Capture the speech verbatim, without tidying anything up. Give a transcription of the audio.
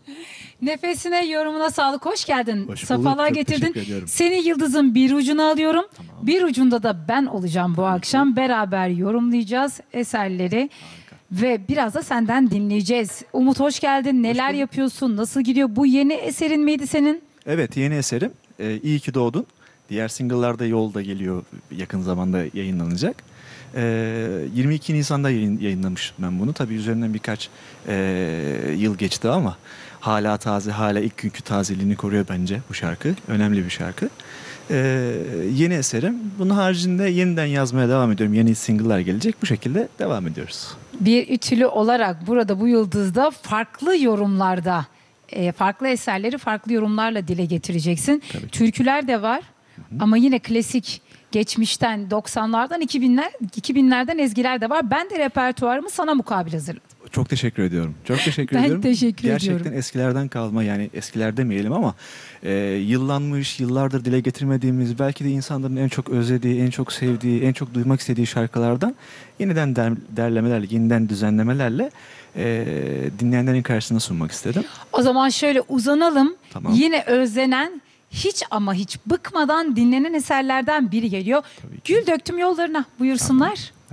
Nefesine, yorumuna sağlık. Hoş geldin. Hoş bulduk. Safalar Çok getirdin. teşekkür ediyorum. Seni yıldızın bir ucuna alıyorum. Tamam. Bir ucunda da ben olacağım bu akşam. Beraber yorumlayacağız eserleri. Harika. Ve biraz da senden dinleyeceğiz. Umut hoş geldin. Neler bulduk. yapıyorsun? Nasıl gidiyor? Bu yeni eserin miydi senin? Evet, yeni eserim. Ee, İyi ki doğdun. Diğer single'lar da yolda geliyor. Yakın zamanda yayınlanacak. Ee, yirmi iki Nisan'da yayın, yayınlamıştım ben bunu. Tabii üzerinden birkaç e, yıl geçti ama hala taze, hala ilk günkü tazeliğini koruyor bence bu şarkı. Önemli bir şarkı. Ee, yeni eserim. Bunun haricinde yeniden yazmaya devam ediyorum. Yeni single'lar gelecek. Bu şekilde devam ediyoruz. Bir ütülü olarak burada bu yıldızda farklı yorumlarda, e, farklı eserleri farklı yorumlarla dile getireceksin. Tabii ki. Türküler de var ama yine klasik geçmişten doksanlardan iki binler, iki binlerden ezgiler de var. Ben de repertuarımı sana mukabil hazırladım. Çok teşekkür ediyorum. Çok teşekkür Ben ediyorum. teşekkür Gerçekten ediyorum. eskilerden kalma, yani eskiler demeyelim ama e, yıllanmış, yıllardır dile getirmediğimiz, belki de insanların en çok özlediği, en çok sevdiği, en çok duymak istediği şarkılardan yeniden der, derlemelerle, yeniden düzenlemelerle e, dinleyenlerin karşısına sunmak istedim. O zaman şöyle uzanalım. Tamam. Yine özlenen, hiç ama hiç bıkmadan dinlenen eserlerden biri geliyor. Tabii ki. Gül döktüm yollarına. Buyursunlar.